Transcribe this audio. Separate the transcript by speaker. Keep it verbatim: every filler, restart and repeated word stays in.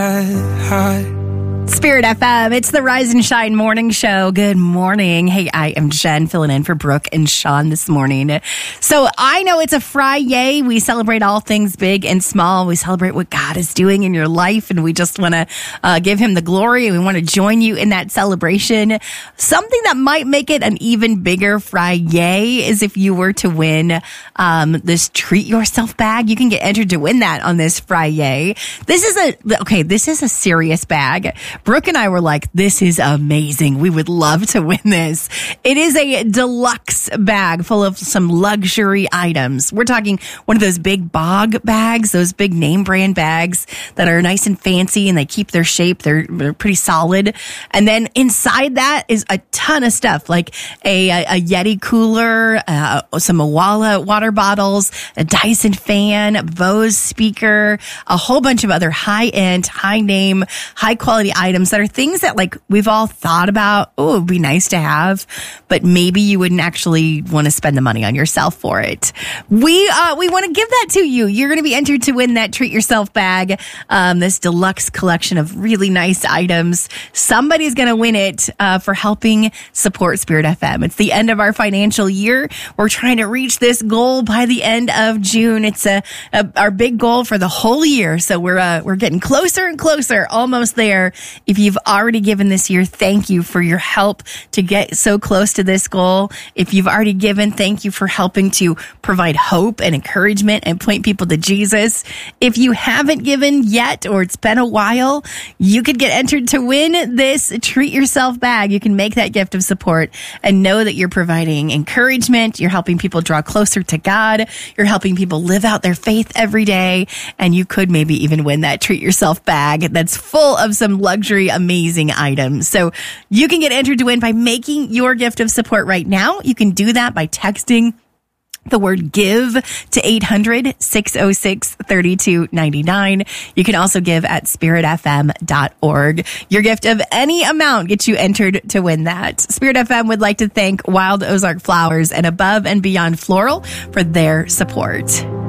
Speaker 1: Spirit F M, it's the Rise and Shine Morning Show. Good morning. Hey, I am Jen filling in for Brooke and Sean this morning. So I know it's a Friday. We celebrate all things big and small. We celebrate what God is doing in your life, and we just want to uh, give him the glory, and we want to join you in that celebration. Something that might make it an even bigger Friday is if you were to win um, this Treat Yourself bag. You can get entered to win that on this Friday. This is a, okay, this is a serious bag. Brooke and I were like, this is amazing. We would love to win this. It is a deluxe bag full of some luxury items. We're talking one of those big bog bags, those big name brand bags that are nice and fancy and they keep their shape. They're, they're pretty solid. And then inside that is a ton of stuff like a, a, a Yeti cooler, uh, some Owala water bottles, a Dyson fan, a Bose speaker, a whole bunch of other high-end, high-name, high-quality items that are things that like we've all thought about. Oh, it would be nice to have, but maybe you wouldn't actually want to spend the money on yourself for it. We uh, we want to give that to you. You're going to be entered to win that Treat Yourself bag, um, this deluxe collection of really nice items. Somebody's going to win it uh, for helping support Spirit F M. It's the end of our financial year. We're trying to reach this goal by the end of June. It's a, a our big goal for the whole year. So we're uh, we're getting closer and closer, almost there. If you've already given this year, thank you for your help to get so close to this goal. If you've already given, thank you for helping to provide hope and encouragement and point people to Jesus. If you haven't given yet, or it's been a while, you could get entered to win this Treat Yourself bag. You can make that gift of support and know that you're providing encouragement. You're helping people draw closer to God. You're helping people live out their faith every day. And you could maybe even win that Treat Yourself bag that's full of some luxury, amazing items. So you can get entered to win by making your gift of support right now. You can do that by texting the word give to eight hundred, six oh six, three two nine nine. You can also give at spirit f m dot org. Your gift of any amount gets you entered to win that. Spirit F M would like to thank Wild Ozark Flowers and Above and Beyond Floral for their support.